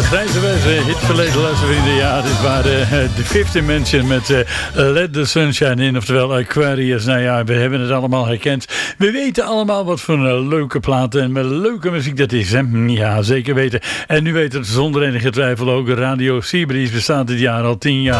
grijze hit verleden luistervrienden. Ja, dit waren de Fifth Dimension met Let the Sunshine In, oftewel Aquarius. Nou ja, we hebben het allemaal herkend. We weten allemaal wat voor een leuke plaat en met leuke muziek dat is, hè? Ja, zeker weten. En nu weten het zonder enige twijfel ook. Radio Seabreeze bestaat dit jaar al 10 jaar.